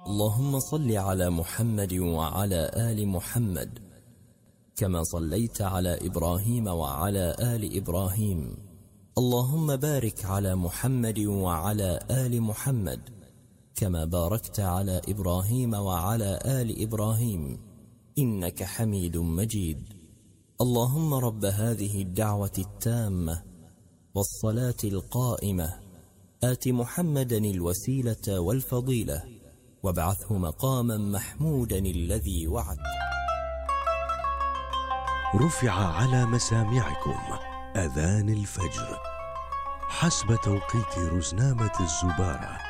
اللهم صل على محمد وعلى آل محمد كما صليت على إبراهيم وعلى آل إبراهيم. اللهم بارك على محمد وعلى آل محمد كما باركت على إبراهيم وعلى آل إبراهيم إنك حميد مجيد. اللهم رب هذه الدعوة التامة والصلاة القائمة آت محمدا الوسيلة والفضيلة وابعثه مقاما محمودا الذي وعدته. رفع على مسامعكم أذان الفجر حسب توقيت رزنامة الزبارة